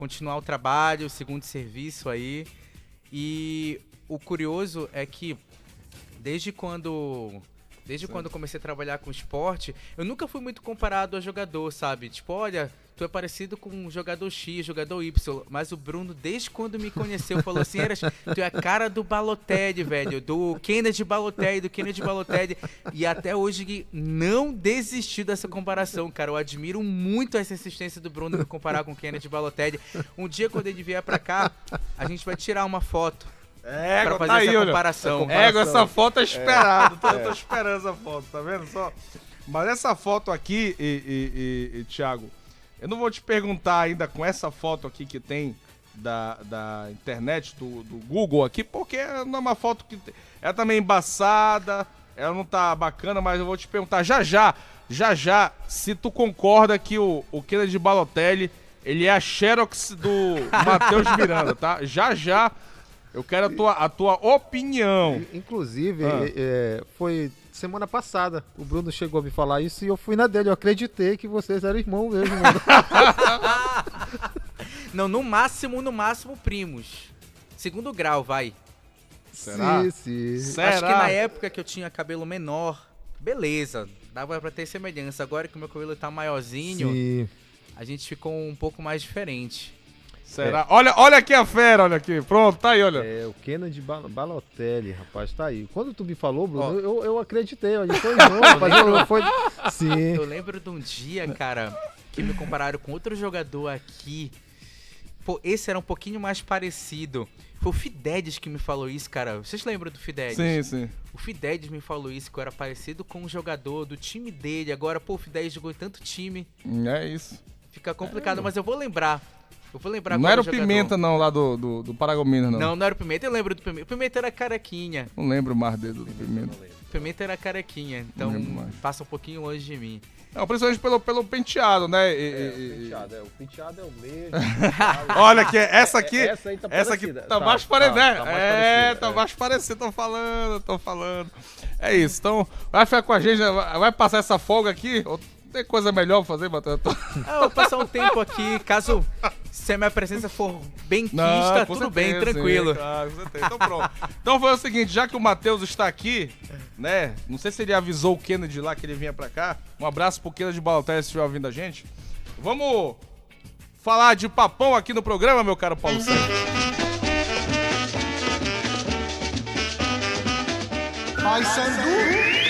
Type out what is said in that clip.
continuar o trabalho, o segundo serviço aí. E o curioso é que desde quando eu comecei a trabalhar com esporte, eu nunca fui muito comparado a jogador, sabe? Tipo, olha, tu é parecido com um jogador X, jogador Y. Mas o Bruno, desde quando me conheceu, falou assim, tu é a cara do Balotelli, velho. Do Kennedy Balotelli. E até hoje não desistiu dessa comparação, cara. Eu admiro muito essa insistência do Bruno me comparar com o Kennedy Balotelli. Um dia, quando ele vier pra cá, a gente vai tirar uma foto. Pra fazer tá essa comparação. Essa foto é esperada. Eu tô esperando essa foto, tá vendo só? Mas essa foto aqui, Thiago, eu não vou te perguntar ainda com essa foto aqui que tem da internet, do Google aqui, porque não é uma foto que... Ela tá meio embaçada, ela não tá bacana, mas eu vou te perguntar já, se tu concorda que o Kennedy Balotelli, ele é a Xerox do Matheus Miranda, tá? Já... Eu quero a tua opinião. Inclusive, foi semana passada. O Bruno chegou a me falar isso e eu fui na dele. Eu acreditei que vocês eram irmãos mesmo. Não, no máximo, primos. Segundo grau, vai. Será? Sim. Será? Acho que na época que eu tinha cabelo menor, beleza, dava pra ter semelhança. Agora que o meu cabelo tá maiorzinho, Sim. a gente ficou um pouco mais diferente. Será? Olha aqui a fera, olha aqui. Pronto, tá aí, olha. O Kennedy Balotelli, rapaz, tá aí. Quando tu me falou, Bruno, eu acreditei. Olha, foi irmão, rapaz. Sim. Eu lembro de um dia, cara, que me compararam com outro jogador aqui. Pô, esse era um pouquinho mais parecido. Foi o Fidelis que me falou isso, cara. Vocês lembram do Fidelis? Sim. O Fidelis me falou isso, que eu era parecido com um jogador do time dele. Agora, pô, o Fidelis jogou em tanto time. É isso. Fica complicado, mas eu vou lembrar. Não era o Pimenta, não, lá do Paragominas, não. Não era o Pimenta. Eu lembro do Pimenta. O Pimenta era carequinha. Não lembro mais do Pimenta. O Pimenta era carequinha, então passa um pouquinho longe de mim. Não, principalmente pelo penteado, né? O penteado é o mesmo. Olha aqui, essa aqui Essa aí tá parecida. tá mais parecida, né? Tá mais parecida, tá mais parecida, tô falando. É isso, então vai ficar com a gente, vai passar essa folga aqui, ou tem coisa melhor pra fazer, Matheus? Eu vou passar um tempo aqui, caso se a minha presença for bem quista, tudo bem, tranquilo. Sim, claro, com certeza. Então pronto. Então foi o seguinte, já que o Matheus está aqui, né, não sei se ele avisou o Kennedy lá que ele vinha pra cá, um abraço pro Kennedy Balotelli se estiver ouvindo a gente. Vamos falar de papão aqui no programa, meu caro Paulo Sérgio. Paysandu.